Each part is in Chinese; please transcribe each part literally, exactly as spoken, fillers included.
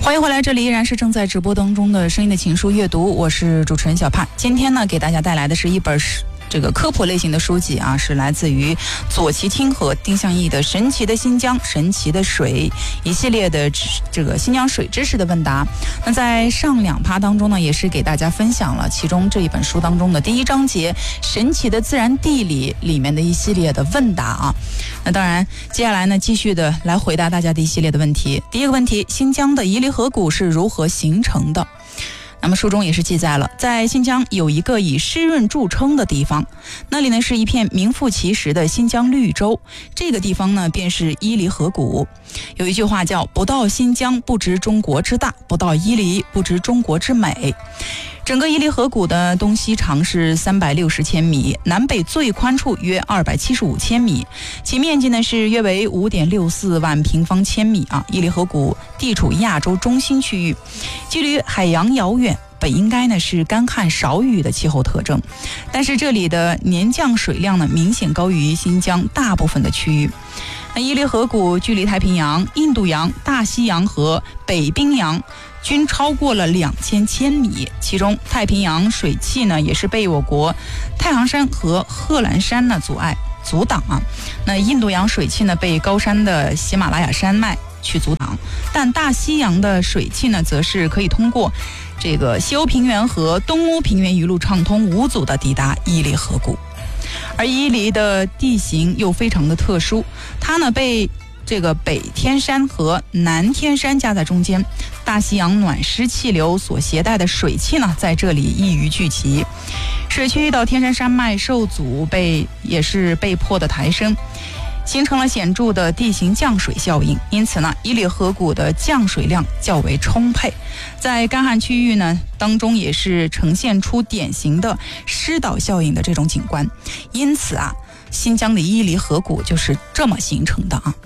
欢迎回来，这里依然是正在直播当中的声音的情书阅读，我是主持人小盼。今天呢，给大家带来的是一本这个科普类型的书籍啊，是来自于左奇听和丁向义的《神奇的新疆，神奇的水》一系列的这个新疆水知识的问答。那在上两趴当中呢，也是给大家分享了其中这一本书当中的第一章节《神奇的自然地理》里面的一系列的问答啊。那当然，接下来呢，继续的来回答大家的一系列的问题。第一个问题，新疆的伊犁河谷是如何形成的？那么书中也是记载了，在新疆有一个以湿润著称的地方，那里呢是一片名副其实的新疆绿洲，这个地方呢便是伊犁河谷。有一句话叫不到新疆不知中国之大，不到伊犁不知中国之美。整个伊犁河谷的东西长是三百六十千米，南北最宽处约二百七十五千米，其面积呢是约为五点六四万平方千米啊。伊犁河谷地处亚洲中心区域，距离海洋遥远，本应该呢是干旱少雨的气候特征，但是这里的年降水量呢明显高于新疆大部分的区域。那伊犁河谷距离太平洋、印度洋、大西洋和北冰洋均超过了两千千米，其中太平洋水汽呢也是被我国太行山和贺兰山呢阻碍阻挡啊。那印度洋水汽呢被高山的喜马拉雅山脉去阻挡，但大西洋的水汽呢则是可以通过这个西欧平原和东欧平原一路畅通无阻的抵达伊犁河谷。而伊犁的地形又非常的特殊，它呢被这个北天山和南天山夹在中间，大西洋暖湿气流所携带的水汽呢在这里易于聚集，水区到天山山脉受阻，被也是被迫的抬升，形成了显著的地形降水效应。因此呢，伊犁河谷的降水量较为充沛，在干旱区域呢当中也是呈现出典型的湿岛效应的这种景观。因此啊，新疆的伊犁河谷就是这么形成的啊。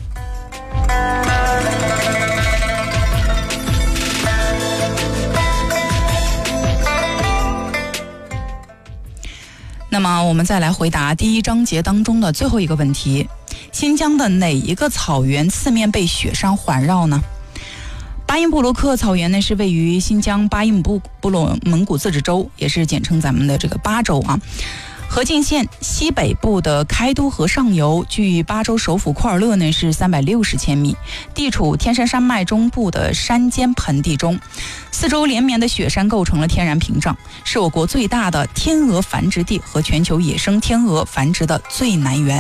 那么我们再来回答第一章节当中的最后一个问题，新疆的哪一个草原四面被雪山环绕呢？巴音布鲁克草原呢是位于新疆巴音布布鲁蒙古自治州，也是简称咱们的这个巴州啊。和静县西北部的开都河上游，距巴州首府库尔勒呢是三百六十千米，地处天山山脉中部的山间盆地中，四周连绵的雪山构成了天然屏障，是我国最大的天鹅繁殖地和全球野生天鹅繁殖的最南缘。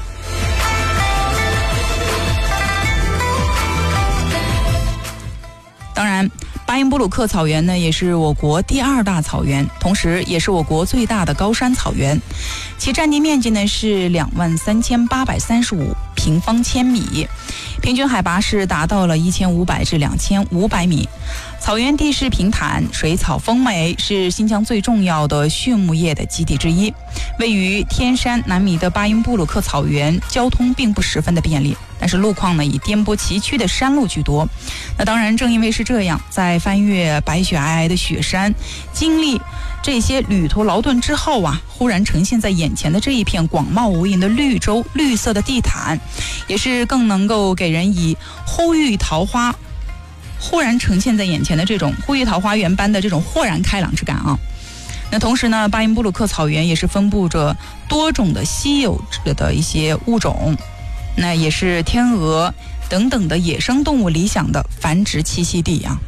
当然，巴音布鲁克草原呢也是我国第二大草原，同时也是我国最大的高山草原，其占地面积呢是两万三千八百三十五平方千米，平均海拔是达到了一千五百至两千五百米。草原地势平坦，水草丰美，是新疆最重要的畜牧业的基地之一。位于天山南麓的巴音布鲁克草原，交通并不十分的便利，但是路况呢以颠簸崎岖的山路居多。那当然，正因为是这样，在翻越白雪皑皑的雪山，经历这些旅途劳顿之后啊，忽然呈现在眼前的这一片广袤无垠的绿洲，绿色的地毯，也是更能够给人以忽遇桃花忽然呈现在眼前的这种忽遇桃花源般的这种豁然开朗之感啊。那同时呢，巴音布鲁克草原也是分布着多种的稀有的一些物种，那也是天鹅等等的野生动物理想的繁殖栖息地啊。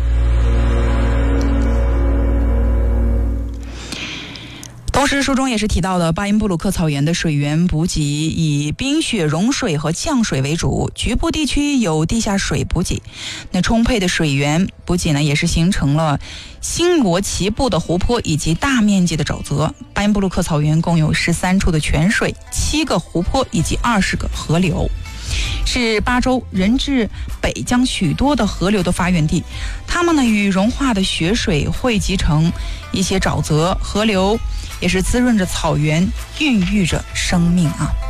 同时书中也是提到的，巴音布鲁克草原的水源补给以冰雪融水和降水为主，局部地区有地下水补给。那充沛的水源补给呢，也是形成了星罗棋布的湖泊以及大面积的沼泽。巴音布鲁克草原共有十三处的泉水、七个湖泊以及二十个河流，是巴州人至北疆许多的河流的发源地。它们呢与融化的雪水汇集成一些沼泽，河流也是滋润着草原，孕育着生命啊。